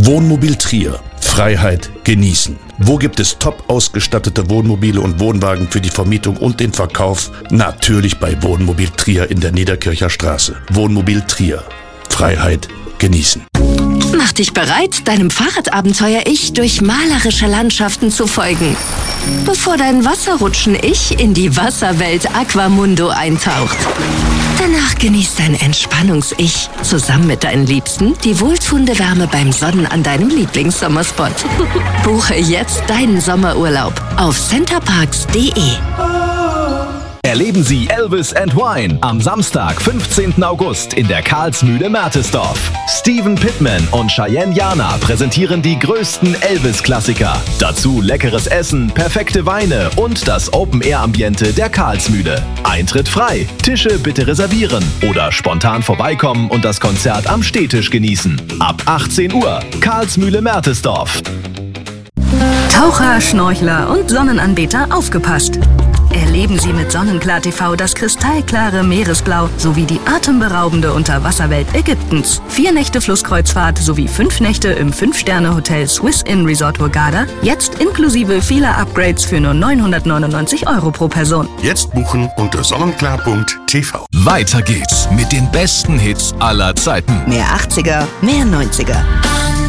Wohnmobil Trier. Freiheit genießen. Wo gibt es top ausgestattete Wohnmobile und Wohnwagen für die Vermietung und den Verkauf? Natürlich bei Wohnmobil Trier in der Niederkircher Straße. Wohnmobil Trier. Freiheit genießen. Mach dich bereit, deinem Fahrradabenteuer-Ich durch malerische Landschaften zu folgen, bevor dein Wasserrutschen-Ich in die Wasserwelt Aquamundo eintaucht. Danach genießt dein Entspannungs-Ich zusammen mit deinen Liebsten die wohltuende Wärme beim Sonnen an deinem Lieblingssommerspot. Buche jetzt deinen Sommerurlaub auf centerparks.de. Erleben Sie Elvis and Wine am Samstag, 15. August in der Karlsmühle-Mertesdorf. Steven Pittman und Cheyenne Jana präsentieren die größten Elvis-Klassiker. Dazu leckeres Essen, perfekte Weine und das Open-Air-Ambiente der Karlsmühle. Eintritt frei, Tische bitte reservieren oder spontan vorbeikommen und das Konzert am Stehtisch genießen. Ab 18 Uhr, Karlsmühle-Mertesdorf. Taucher, Schnorchler und Sonnenanbeter aufgepasst! Erleben Sie mit Sonnenklar TV das kristallklare Meeresblau sowie die atemberaubende Unterwasserwelt Ägyptens. 4 Nächte Flusskreuzfahrt sowie 5 Nächte im 5-Sterne-Hotel Swiss Inn Resort Hurghada. Jetzt inklusive vieler Upgrades für nur 999 € pro Person. Jetzt buchen unter sonnenklar.tv. Weiter geht's mit den besten Hits aller Zeiten. Mehr 80er, mehr 90er.